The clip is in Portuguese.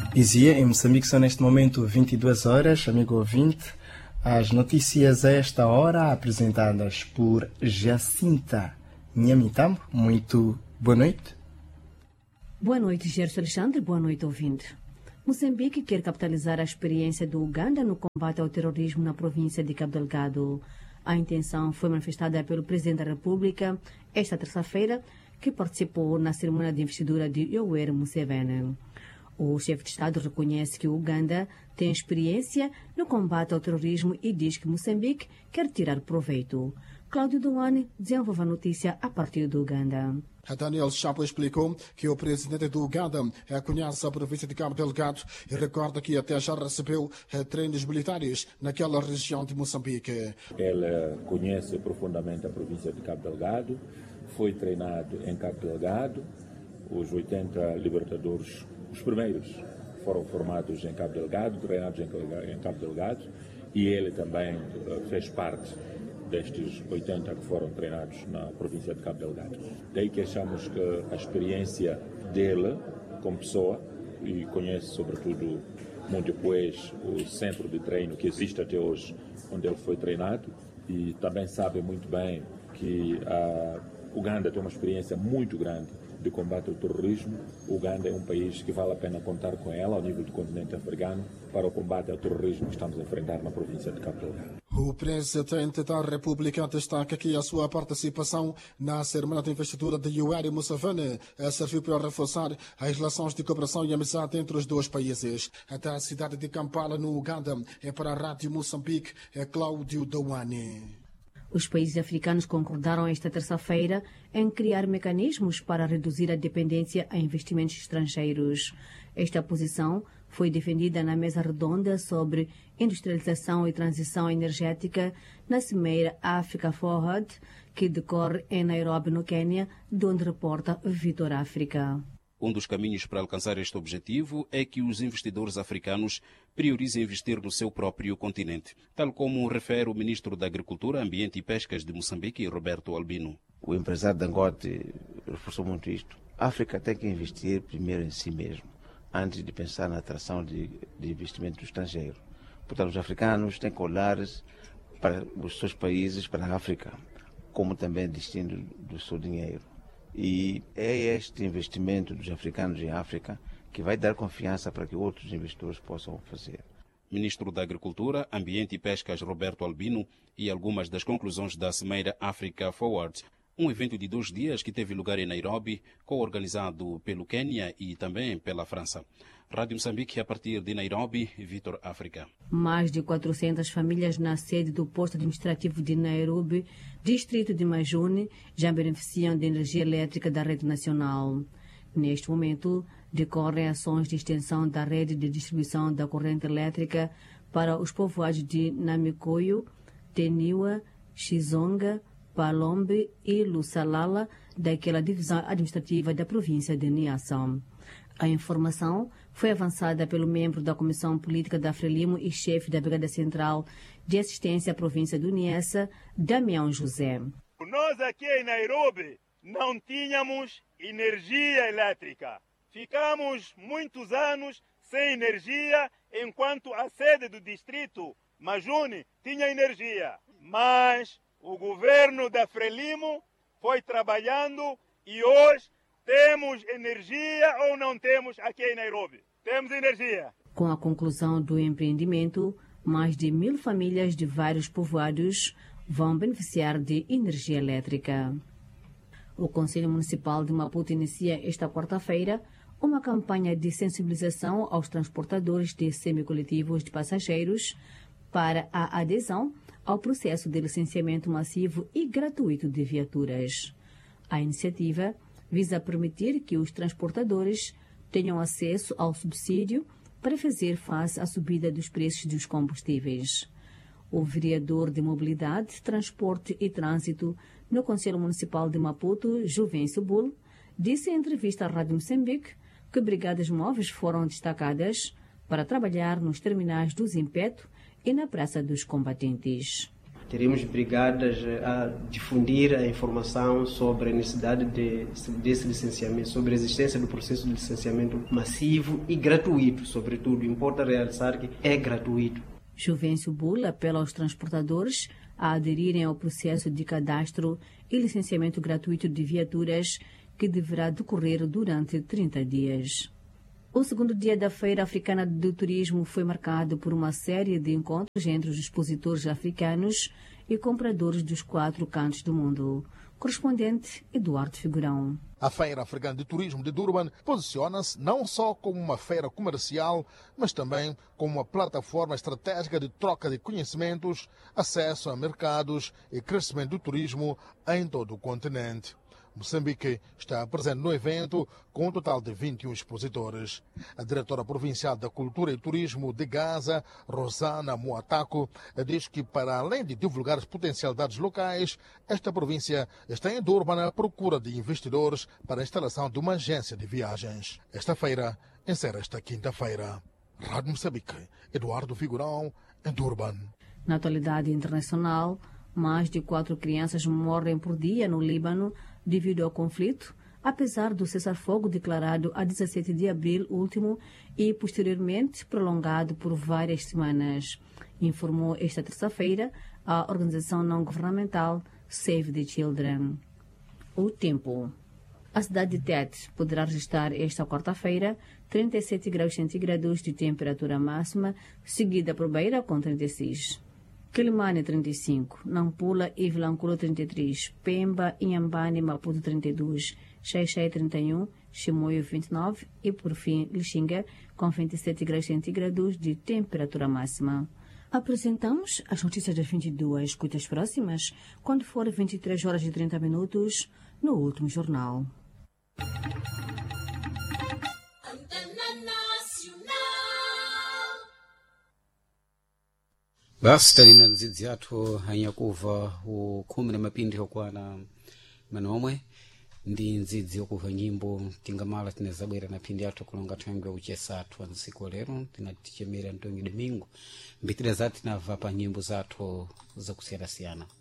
Izia, em Moçambique são neste momento 22 horas, amigo ouvinte. As notícias a esta hora apresentadas por Jacinta Nhamitambo. Muito boa noite. Boa noite, Gerson Alexandre. Boa noite, ouvinte. Moçambique quer capitalizar a experiência do Uganda no combate ao terrorismo na província de Cabo Delgado. A intenção foi manifestada pelo Presidente da República esta terça-feira, que participou na cerimônia de investidura de Yoweri Museveni. O chefe de Estado reconhece que o Uganda tem experiência no combate ao terrorismo e diz que Moçambique quer tirar proveito. Cláudio Duane desenvolve a notícia a partir do Uganda. Daniel Chapo explicou que o presidente do Uganda conhece a província de Cabo Delgado e recorda que até já recebeu treinos militares naquela região de Moçambique. Ele conhece profundamente a província de Cabo Delgado, foi treinado em Cabo Delgado, os 80 libertadores, os primeiros, foram formados em Cabo Delgado, treinados em Cabo Delgado, e ele também fez parte destes 80 que foram treinados na província de Cabo Delgado. Daí que achamos que a experiência dele como pessoa, e conhece sobretudo Montepuez, o centro de treino que existe até hoje, onde ele foi treinado, e também sabe muito bem que a Uganda tem uma experiência muito grande de combate ao terrorismo. O Uganda é um país que vale a pena contar com ela ao nível do continente africano para o combate ao terrorismo que estamos a enfrentar na província de Cabo Delgado. O presidente da República destaca que a sua participação na cerimônia de investidura de Yoweri Museveni serviu para reforçar as relações de cooperação e amizade entre os dois países. Da cidade de Kampala, no Uganda, para a Rádio Moçambique, Cláudio Douane. Os países africanos concordaram esta terça-feira em criar mecanismos para reduzir a dependência a investimentos estrangeiros. Esta posição foi defendida na mesa redonda sobre industrialização e transição energética na Cimeira Africa Forward, que decorre em Nairobi, no Quênia, de onde reporta Vitor África. Um dos caminhos para alcançar este objetivo é que os investidores africanos priorizem investir no seu próprio continente, tal como refere o ministro da Agricultura, Ambiente e Pescas de Moçambique, Roberto Albino. O empresário Dangote reforçou muito isto. A África tem que investir primeiro em si mesmo, antes de pensar na atração de investimento estrangeiro. Portanto, os africanos têm que olhar para os seus países, para a África, como também destino do seu dinheiro. E é este investimento dos africanos em África que vai dar confiança para que outros investidores possam fazer. Ministro da Agricultura, Ambiente e Pescas Roberto Albino e algumas das conclusões da Cimeira Africa Forward, um evento de 2 dias que teve lugar em Nairobi, co-organizado pelo Quênia e também pela França. Rádio Moçambique, a partir de Nairobi, Vitor África. Mais de 400 famílias na sede do posto administrativo de Nairobi, distrito de Majuni, já beneficiam de energia elétrica da rede nacional. Neste momento, decorrem ações de extensão da rede de distribuição da corrente elétrica para os povoados de Namikoyo, Teniwa, Xizonga, Palombe e Lusalala, daquela divisão administrativa da província de Niassa. A informação foi avançada pelo membro da Comissão Política da Frelimo e chefe da Brigada Central de Assistência à Província do Niassa, Damião José. Nós aqui em Nairobi não tínhamos energia elétrica. Ficamos muitos anos sem energia, enquanto a sede do distrito Majuni tinha energia. Mas o governo da Frelimo foi trabalhando e hoje temos energia ou não temos aqui em Nairobi? Temos energia. Com a conclusão do empreendimento, mais de 1.000 famílias de vários povoados vão beneficiar de energia elétrica. O Conselho Municipal de Maputo inicia esta quarta-feira uma campanha de sensibilização aos transportadores de semicoletivos de passageiros para a adesão ao processo de licenciamento massivo e gratuito de viaturas. A iniciativa visa permitir que os transportadores tenham acesso ao subsídio para fazer face à subida dos preços dos combustíveis. O vereador de Mobilidade, Transporte e Trânsito no Conselho Municipal de Maputo, Juvencio Bull, disse em entrevista à Rádio Moçambique que brigadas móveis foram destacadas para trabalhar nos terminais do Zimpeto e na Praça dos Combatentes. Teremos brigadas a difundir a informação sobre a necessidade desse licenciamento, sobre a existência do processo de licenciamento massivo e gratuito, sobretudo. Importa realçar que é gratuito. Juvencio Bula apela aos transportadores a aderirem ao processo de cadastro e licenciamento gratuito de viaturas que deverá decorrer durante 30 dias. O segundo dia da Feira Africana do Turismo foi marcado por uma série de encontros entre os expositores africanos e compradores dos 4 cantos do mundo. Correspondente Eduardo Figurão. A Feira Africana de Turismo de Durban posiciona-se não só como uma feira comercial, mas também como uma plataforma estratégica de troca de conhecimentos, acesso a mercados e crescimento do turismo em todo o continente. Moçambique está presente no evento com um total de 21 expositores. A diretora provincial da Cultura e Turismo de Gaza, Rosana Moataco, diz que, para além de divulgar as potencialidades locais, esta província está em Durban à procura de investidores para a instalação de uma agência de viagens. Esta feira encerra esta quinta-feira. Rádio Moçambique, Eduardo Figurão, em Durban. Na atualidade internacional, mais de 4 crianças morrem por dia no Líbano devido ao conflito, apesar do cessar-fogo declarado a 17 de abril último e posteriormente prolongado por várias semanas, informou esta terça-feira a organização não-governamental Save the Children. O tempo. A cidade de Tete poderá registrar esta quarta-feira 37 graus centígrados de temperatura máxima, seguida por Beira com 36. Quilimane 35, Nampula e Vilanculo 33, Pemba, Inhambane, Maputo 32, Xai-Xai 31, Chimoio 29 e, por fim, Lixinga com 27 graus centígrados de temperatura máxima. Apresentamos as notícias das 22. Escute as próximas quando for 23 horas e 30 minutos no último jornal. Basi talina nzidzi yathu hanyakuva ukhumi na mapindi okwana manomwe ndi nzidzi yokuva nyimbo tingamala tinazabwera na pindi yathu kulonga thangwe uchesa athu ansiku lero tinatichemera Antônio Domingo mbitira zati nava pa nyimbo zathu zakusiyana-siyana.